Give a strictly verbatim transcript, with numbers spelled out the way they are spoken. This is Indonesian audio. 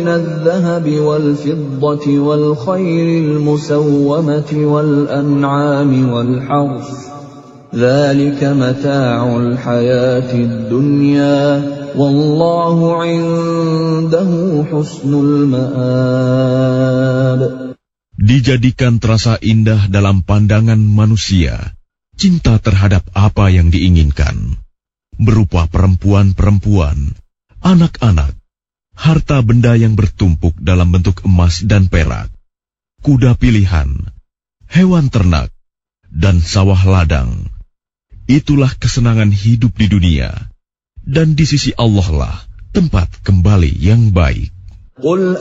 من الذهب والفضة والخيل المسومة والأنعام والحرث ذلك متاع الحياة الدنيا والله عنده حسن المآب. Dijadikan terasa indah dalam pandangan manusia cinta terhadap apa yang diinginkan, berupa perempuan-perempuan, anak-anak, harta benda yang bertumpuk dalam bentuk emas dan perak, kuda pilihan, hewan ternak, dan sawah ladang. Itulah kesenangan hidup di dunia, dan di sisi Allah lah tempat kembali yang baik. Qul